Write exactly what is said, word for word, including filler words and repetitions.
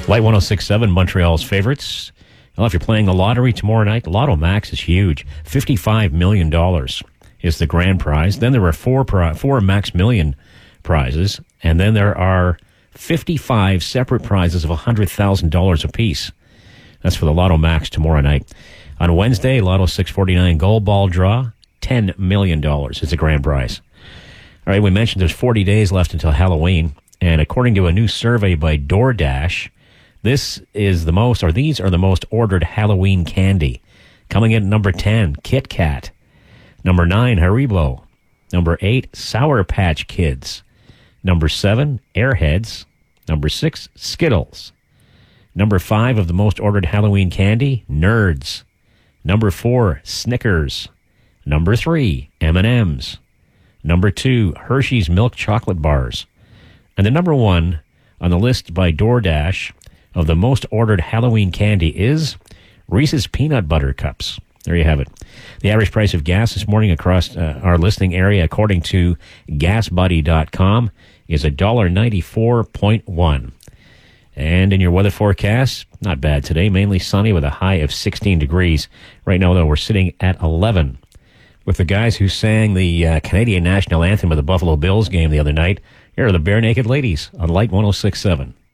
Light one oh six point seven, Montreal's favorites. Well, if you're playing the lottery tomorrow night, Lotto Max is huge. fifty-five million dollars is the grand prize. Then there are four, pri- four Max Million prizes. And then there are fifty-five separate prizes of one hundred thousand dollars apiece. That's for the Lotto Max tomorrow night. On Wednesday, Lotto six forty-nine Gold Ball draw, ten million dollars is the grand prize. All right, we mentioned there's forty days left until Halloween. And according to a new survey by DoorDash, this is the most, or these are the most ordered Halloween candy. Coming in at number ten, Kit Kat. Number nine, Haribo. Number eight, Sour Patch Kids. Number seven, Airheads. Number six, Skittles. Number five of the most ordered Halloween candy, Nerds. Number four, Snickers. Number three, M and M's. Number two, Hershey's Milk Chocolate Bars. And the number one on the list by DoorDash of the most ordered Halloween candy is Reese's Peanut Butter Cups. There you have it. The average price of gas this morning across uh, our listening area, according to gas buddy dot com, is one dollar ninety-four point one. And in your weather forecast, not bad today, mainly sunny with a high of sixteen degrees. Right now, though, we're sitting at eleven. With the guys who sang the uh, Canadian national anthem of the Buffalo Bills game the other night, here are the Bare Naked Ladies on Light one oh six point seven.